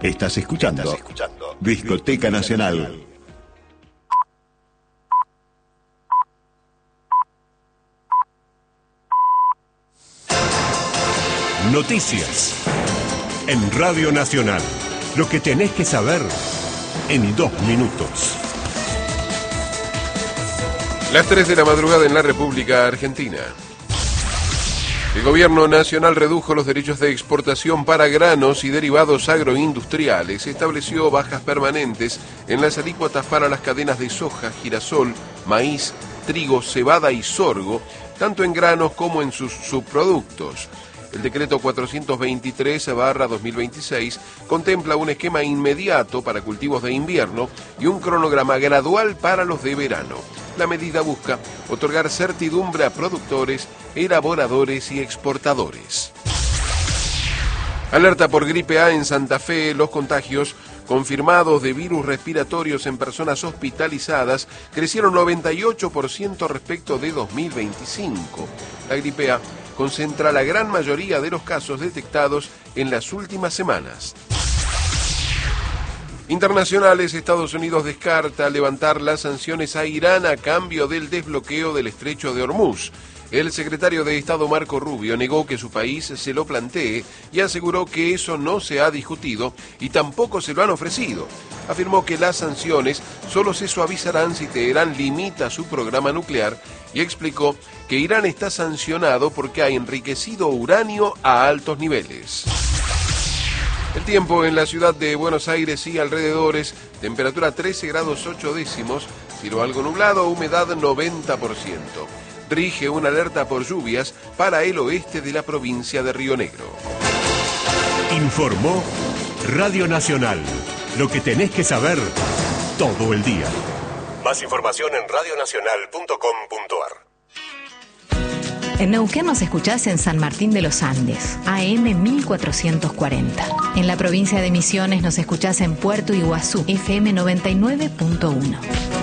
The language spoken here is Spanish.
Estás escuchando Discoteca Nacional. Noticias en Radio Nacional. Lo que tenés que saber en 2 minutos. Las 3 de la madrugada en la República Argentina. El gobierno nacional redujo los derechos de exportación para granos y derivados agroindustriales. Estableció bajas permanentes en las alícuotas para las cadenas de soja, girasol, maíz, trigo, cebada y sorgo, tanto en granos como en sus subproductos. El decreto 423/2026 contempla un esquema inmediato para cultivos de invierno y un cronograma gradual para los de verano. La medida busca otorgar certidumbre a productores, elaboradores y exportadores. Alerta por gripe A en Santa Fe. Los contagios confirmados de virus respiratorios en personas hospitalizadas crecieron 98% respecto de 2025. La gripe A concentra la gran mayoría de los casos detectados en las últimas semanas. Internacionales. Estados Unidos descarta levantar las sanciones a Irán a cambio del desbloqueo del estrecho de Hormuz. El secretario de Estado Marco Rubio negó que su país se lo plantee y aseguró que eso no se ha discutido y tampoco se lo han ofrecido. Afirmó que las sanciones solo se suavizarán si Teherán limita su programa nuclear y explicó que Irán está sancionado porque ha enriquecido uranio a altos niveles. El tiempo en la ciudad de Buenos Aires y alrededores, temperatura 13 grados 8 décimos, cielo algo nublado, humedad 90%. Rige una alerta por lluvias para el oeste de la provincia de Río Negro. Informó Radio Nacional. Lo que tenés que saber todo el día. Más información en radionacional.com.ar. En Neuquén nos escuchás en San Martín de los Andes, AM 1440. En la provincia de Misiones nos escuchás en Puerto Iguazú, FM 99.1.